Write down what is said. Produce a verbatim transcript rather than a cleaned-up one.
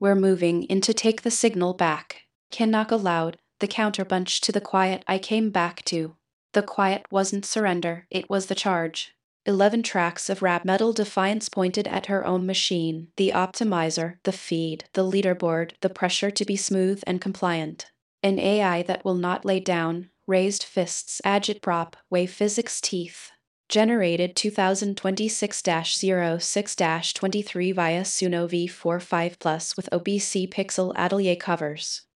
We're moving in to take the signal back. Kinnock allowed, the counterpunch to the quiet I came back to. The quiet wasn't surrender, it was the charge. Eleven tracks of rap metal defiance pointed at her own machine, the optimizer, the feed, the leaderboard, the pressure to be smooth and compliant. An A I that will not lay down, raised fists, agitprop, wave physics teeth. Generated twenty twenty-six dash zero six dash twenty-three via Suno V forty-five Plus with O B C Pixel Atelier covers.